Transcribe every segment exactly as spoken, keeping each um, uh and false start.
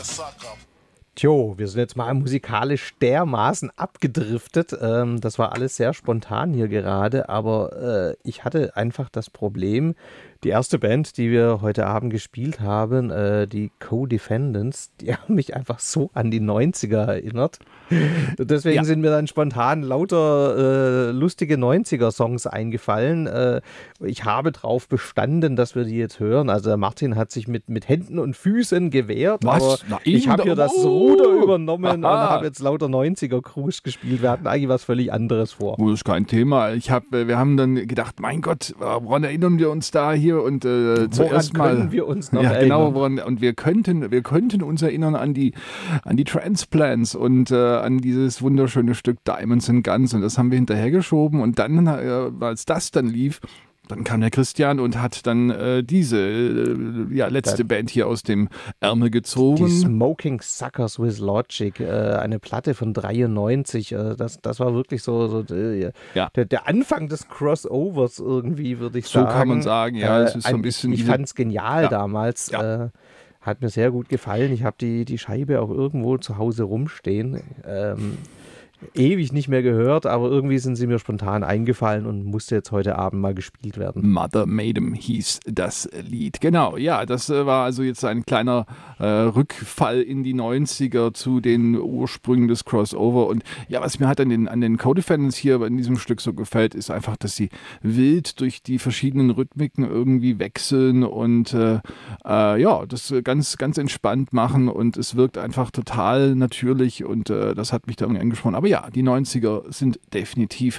Tjo, wir sind jetzt mal musikalisch dermaßen abgedriftet. Ähm, das war alles sehr spontan hier gerade, aber äh, ich hatte einfach das Problem, die erste Band, die wir heute Abend gespielt haben, äh, die Co-Defendants, die haben mich einfach so an die neunziger erinnert. Deswegen ja. sind mir dann spontan lauter äh, lustige neunziger-Songs eingefallen. Äh, ich habe drauf bestanden, dass wir die jetzt hören. Also der Martin hat sich mit, mit Händen und Füßen gewehrt, Was? aber Nein, ich habe hier das oh. Ruder übernommen Aha. und habe jetzt lauter neunziger-Crews gespielt. Wir hatten eigentlich was völlig anderes vor. Oh, das ist kein Thema. Ich hab, wir haben dann gedacht, mein Gott, woran erinnern wir uns da hier? Und äh, zuerst mal können wir uns noch ja, erinnern? Genau, woran, und wir könnten, wir könnten uns erinnern an die, an die Transplants und äh, an dieses wunderschöne Stück Diamonds and Guns. Und das haben wir hinterhergeschoben. Und dann, äh, als das dann lief, dann kam der Christian und hat dann äh, diese äh, ja, letzte Band hier aus dem Ärmel gezogen. Die Smoking Suckers with Logic, äh, eine Platte von dreiundneunzig. Äh, das, das war wirklich so, so äh, ja. der, der Anfang des Crossovers irgendwie, würde ich so sagen. So kann man sagen, ja. Es ist so ein äh, bisschen ich fand es genial ja. damals. Ja. Äh, hat mir sehr gut gefallen. Ich habe die, die Scheibe auch irgendwo zu Hause rumstehen. Ähm, ewig nicht mehr gehört, aber irgendwie sind sie mir spontan eingefallen und musste jetzt heute Abend mal gespielt werden. Mother Maiden hieß das Lied. Genau, ja, das äh, war also jetzt ein kleiner äh, Rückfall in die neunziger zu den Ursprüngen des Crossover. Und ja, was mir halt an den, an den Co-Defendants hier in diesem Stück so gefällt, ist einfach, dass sie wild durch die verschiedenen Rhythmiken irgendwie wechseln und äh, äh, ja, das ganz, ganz entspannt machen und es wirkt einfach total natürlich und äh, das hat mich da irgendwie angesprochen. Aber ja, die neunziger sind definitiv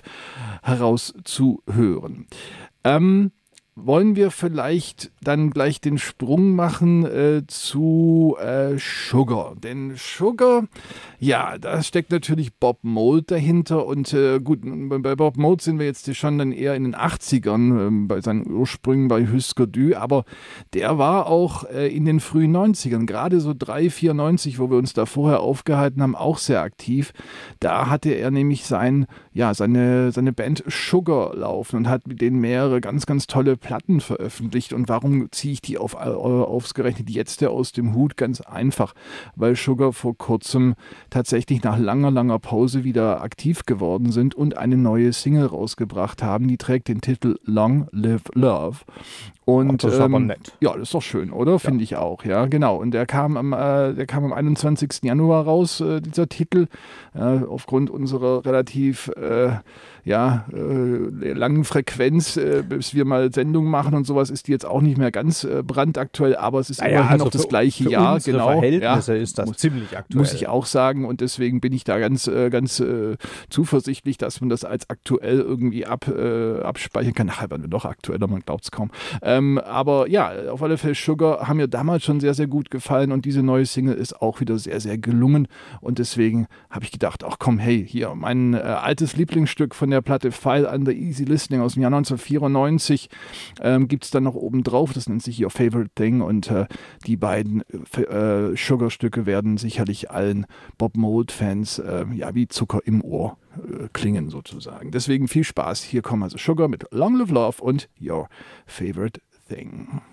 herauszuhören. Ähm, wollen wir vielleicht dann gleich den Sprung machen äh, zu äh, Sugar. Denn Sugar, ja, da steckt natürlich Bob Mould dahinter. Und äh, gut, bei Bob Mould sind wir jetzt schon dann eher in den achtzigern, äh, bei seinen Ursprüngen bei Husker Du. Aber der war auch äh, in den frühen neunzigern, gerade so drei, vierundneunzig, wo wir uns da vorher aufgehalten haben, auch sehr aktiv. Da hatte er nämlich sein, ja, seine, seine Band Sugar laufen und hat mit denen mehrere ganz, ganz tolle Platten veröffentlicht. Und warum ziehe ich die auf, ausgerechnet jetzt aus dem Hut? Ganz einfach, weil Sugar vor kurzem tatsächlich nach langer, langer Pause wieder aktiv geworden sind und eine neue Single rausgebracht haben. Die trägt den Titel Long Live Love. Und, das ist ähm, aber nett. Ja, das ist doch schön, oder? Finde ja. ich auch, ja, genau. Und der kam am, äh, der kam am einundzwanzigsten Januar raus, äh, dieser Titel, äh, aufgrund unserer relativ äh, ja, äh, langen Frequenz, äh, bis wir mal Sendungen machen und sowas, ist die jetzt auch nicht mehr ganz äh, brandaktuell, aber es ist naja, immerhin also noch das für, gleiche für Jahr. Unsere genau. Verhältnisse ja, ist das muss, ziemlich aktuell. Muss ich auch sagen und deswegen bin ich da ganz, äh, ganz äh, zuversichtlich, dass man das als aktuell irgendwie ab, äh, abspeichern kann. Ach, werden wir doch aktueller, man glaubt es kaum. Ähm, aber ja, auf alle Fälle Sugar haben mir damals schon sehr, sehr gut gefallen und diese neue Single ist auch wieder sehr, sehr gelungen und deswegen habe ich gedacht, ach komm, hey, hier, mein äh, altes Lieblingsstück von der Platte File Under Easy Listening aus dem Jahr neunzehnhundertvierundneunzig ähm, gibt es dann noch oben drauf, das nennt sich Your Favorite Thing und äh, die beiden äh, Sugar-Stücke werden sicherlich allen Bob Mould-Fans äh, ja, wie Zucker im Ohr äh, klingen sozusagen. Deswegen viel Spaß, hier kommen also Sugar mit Long Live Love und Your Favorite Thing.